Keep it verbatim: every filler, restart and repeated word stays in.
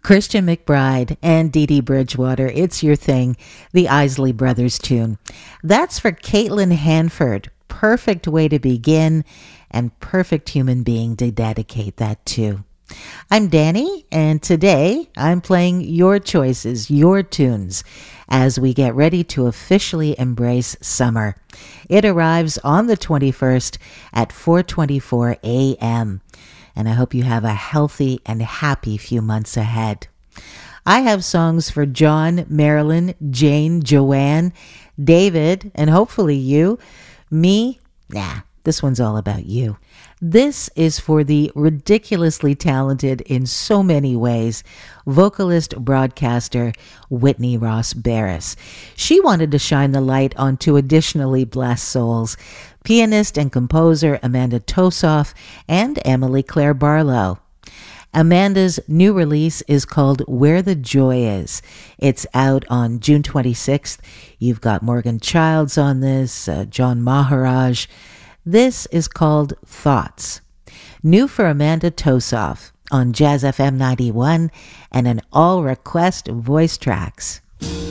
Christian McBride and Dee Dee Bridgewater, It's Your Thing, the Isley Brothers tune. That's for Caitlin Hanford. Perfect way to begin and perfect human being to dedicate that to. I'm Danny, and today I'm playing your choices, your tunes, as we get ready to officially embrace summer. It arrives on the twenty-first at four twenty-four a.m., and I hope you have a healthy and happy few months ahead. I have songs for John, Marilyn, Jane, Joanne, David, and hopefully you. Me? Nah, this one's all about you. This is for the ridiculously talented in so many ways vocalist broadcaster Whitney Ross Barris. She wanted to shine the light on two additionally blessed souls, pianist and composer Amanda Tosoff and Emily Claire Barlow. Amanda's new release is called Where the Joy Is. It's out on June twenty-sixth. You've got Morgan Childs on this, uh, John Maharaj. This is called Thoughts. New for Amanda Tosoff on Jazz F M ninety-one and an all-request voice tracks.